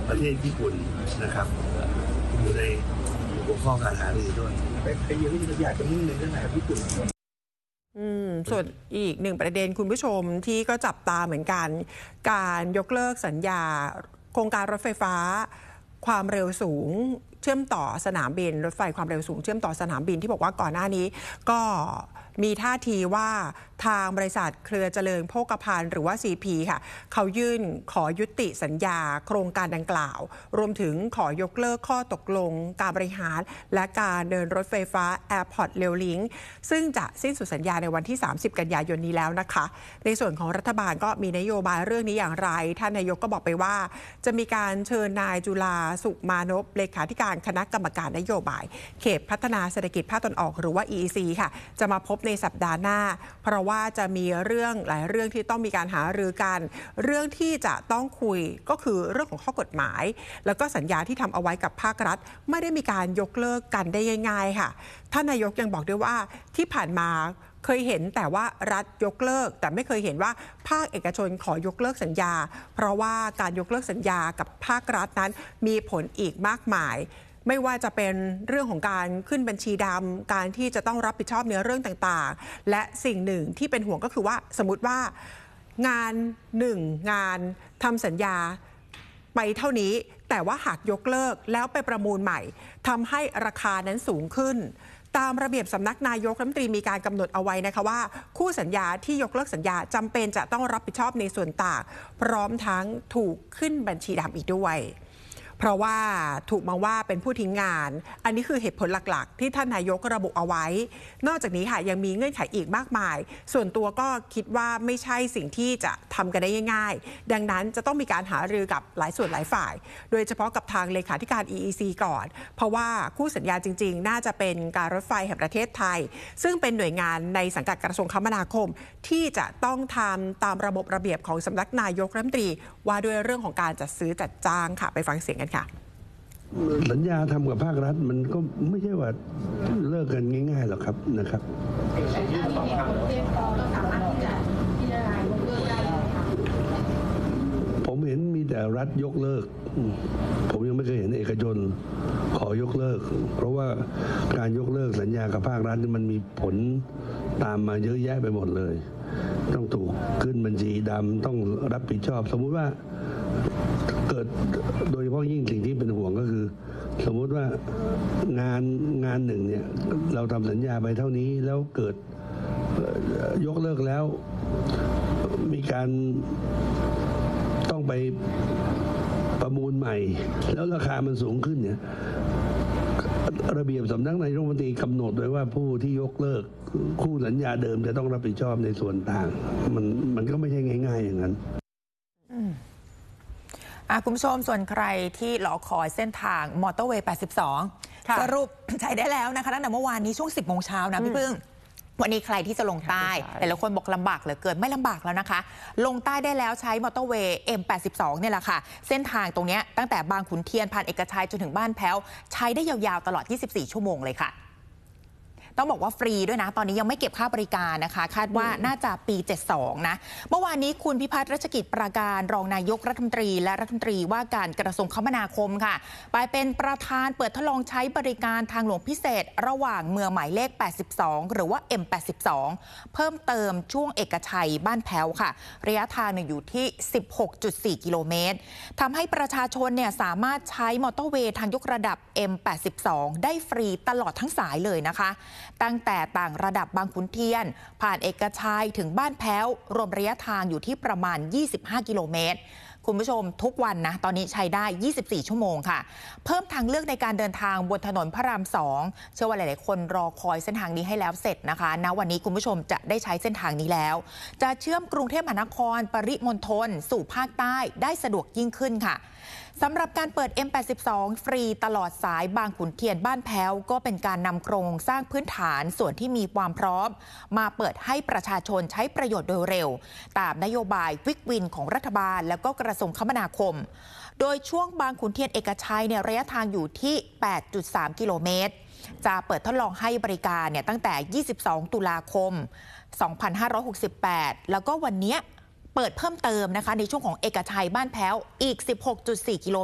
ประเทศญี่ปุ่นนะครับอยู่ในหัวข้อการหารือด้วยไปเยอะที่อยากจะมุ่งในเรื่องไหนญี่ปุ่นส่วนอีกหนึ่งประเด็นคุณผู้ชมที่ก็จับตาเหมือนกันการยกเลิกสัญญาโครงการรถไฟฟ้าความเร็วสูงเชื่อมต่อสนามบินรถไฟความเร็วสูงเชื่อมต่อสนามบินที่บอกว่าก่อนหน้านี้ก็มีท่าทีว่าทางบริษัทเครือเจริญโภคภัณฑ์หรือว่า CP ค่ะเขายื่นขอยุติสัญญาโครงการดังกล่าวรวมถึงขอยกเลิกข้อตกลงการบริหารและการเดินรถไฟฟ้า Airport Rail Link ซึ่งจะสิ้นสุดสัญญาในวันที่ 30 กันยายนนี้แล้วนะคะในส่วนของรัฐบาลก็มีนโยบายเรื่องนี้อย่างไรท่านนายกก็บอกไปว่าจะมีการเชิญนายจุฬาสุขมานพเลขาธิการคณะกรรมการนโยบายเขตพัฒนาเศรษฐกิจภาคตะวันออกหรือว่า EEC ค่ะจะมาพบในสัปดาห์หน้าเพราะว่าจะมีเรื่องหลายเรื่องที่ต้องมีการหารือกันเรื่องที่จะต้องคุยก็คือเรื่องของข้อกฎหมายแล้วก็สัญญาที่ทำเอาไว้กับภาครัฐไม่ได้มีการยกเลิกกันได้ง่ายๆค่ะท่านนายกยังบอกด้วยว่าที่ผ่านมาเคยเห็นแต่ว่ารัฐยกเลิกแต่ไม่เคยเห็นว่าภาคเอกชนขอยกเลิกสัญญาเพราะว่าการยกเลิกสัญญากับภาครัฐนั้นมีผลอีกมากมายไม่ว่าจะเป็นเรื่องของการขึ้นบัญชีดำการที่จะต้องรับผิดชอบในเรื่องต่างๆและสิ่งหนึ่งที่เป็นห่วงก็คือว่าสมมติว่างาน1งานทำสัญญาไปเท่านี้แต่ว่าหากยกเลิกแล้วไปประมูลใหม่ทำให้ราคานั้นสูงขึ้นตามระเบียบสำนักนายกรัฐมนตรีมีการกำหนดเอาไว้นะคะว่าคู่สัญญาที่ยกเลิกสัญญาจำเป็นจะต้องรับผิดชอบในส่วนต่างพร้อมทั้งถูกขึ้นบัญชีดำอีกด้วยเพราะว่าถูกมองว่าเป็นผู้ทิ้งงานอันนี้คือเหตุผลหลักๆที่ท่านนายกระบุเอาไว้นอกจากนี้ค่ะยังมีเงื่อนไขอีกมากมายส่วนตัวก็คิดว่าไม่ใช่สิ่งที่จะทำกันได้ง่ายๆดังนั้นจะต้องมีการหารือกับหลายส่วนหลายฝ่ายโดยเฉพาะกับทางเลขาธิการ EEC ก่อนเพราะว่าคู่สัญญาจริงๆน่าจะเป็นการรถไฟแห่งประเทศไทยซึ่งเป็นหน่วยงานในสังกัดกระทรวงคมนาคมที่จะต้องทำตามระบบระเบียบของสำนักนายกรัฐมนตรีว่าด้วยเรื่องของการจัดซื้อจัดจ้างค่ะไปฟังเสียงกันค่ะสัญญาทำกับภาครัฐมันก็ไม่ใช่ว่าเลิกกันง่ายๆหรอกครับนะครับผมเห็นมีแต่รัฐยกเลิกผมยังไม่เคยเห็นเอกชนขอยกเลิกเพราะว่าการยกเลิกสัญญากับภาครัฐมันมีผลตามมาเยอะแยะไปหมดเลยต้องถูกขึ้นบัญชีดำต้องรับผิดชอบสมมุติว่าเกิดโดยเฉพาะยิ่งสิ่งที่เป็นห่วงก็คือสมมุติว่างานหนึ่งเนี่ยเราทำสัญญาไปเท่านี้แล้วเกิดยกเลิกแล้วมีการต้องไปประมูลใหม่แล้วราคามันสูงขึ้นเนี่ยระเบียบสำนักนายกรัฐมนตรีกำหนดไว้ว่าผู้ที่ยกเลิกคู่สัญญาเดิมจะต้องรับผิดชอบในส่วนต่างมันก็ไม่ใช่ง่ายๆอย่างนั้นคุณผู้ชมส่วนใครที่รอคอยเส้นทางมอเตอร์เวย์ 82 สรุปใช้ได้แล้วนะคะตั้งแต่เมื่อวานนี้ช่วง 10 โมงเช้านะพี่พึ่งวันนี้ใครที่จะลงใต้แต่ละคนบอกลำบากเหลือเกินไม่ลำบากแล้วนะคะลงใต้ได้แล้วใช้มอเตอร์เวย์ M82 เนี่ยแหละค่ะเส้นทางตรงนี้ตั้งแต่บางขุนเทียนผ่านเอกชัยจนถึงบ้านแพ้วใช้ได้ยาวๆตลอด 24 ชั่วโมงเลยค่ะต้องบอกว่าฟรีด้วยนะตอนนี้ยังไม่เก็บค่าบริการนะคะคาดว่าน่าจะปี 72 นะเมื่อวานนี้คุณพิพัฒน์รัชกิจประการรองนายกรัฐมนตรีและรัฐมนตรีว่าการกระทรวงคมนาคมค่ะไปเป็นประธานเปิดทดลองใช้บริการทางหลวงพิเศษระหว่างเมืองหมายเลข 82 หรือว่า M82 เพิ่มเติมช่วงเอกชัยบ้านแพ้วค่ะระยะทางอยู่ที่ 16.4 กิโลเมตรทำให้ประชาชนเนี่ยสามารถใช้มอเตอร์เวย์ทางยกระดับ M82 ได้ฟรีตลอดทั้งสายเลยนะคะตั้งแต่ต่างระดับบางขุนเทียนผ่านเอกชัยถึงบ้านแพ้วรวมระยะทางอยู่ที่ประมาณ25กิโลเมตรคุณผู้ชมทุกวันนะตอนนี้ใช้ได้24ชั่วโมงค่ะเพิ่มทางเลือกในการเดินทางบนถนนพระราม2เชื่อว่าหลายๆคนรอคอยเส้นทางนี้ให้แล้วเสร็จนะคะณวันนี้คุณผู้ชมจะได้ใช้เส้นทางนี้แล้วจะเชื่อมกรุงเทพมหานครปริมณฑลสู่ภาคใต้ได้สะดวกยิ่งขึ้นค่ะสำหรับการเปิด M82 ฟรีตลอดสายบางขุนเทียนบ้านแพ้วก็เป็นการนำโครงสร้างพื้นฐานส่วนที่มีความพร้อมมาเปิดให้ประชาชนใช้ประโยชน์โดยเร็วตามนโยบายวิกวินของรัฐบาลและก็กระทรวงคมนาคมโดยช่วงบางขุนเทียนเอกชัยเนี่ยระยะทางอยู่ที่ 8.3 กิโลเมตรจะเปิดทดลองให้บริการเนี่ยตั้งแต่ 22 ตุลาคม 2568 แล้วก็วันนี้เปิดเพิ่มเติมนะคะในช่วงของเอกชัยบ้านแพ้วอีก 16.4 กิโล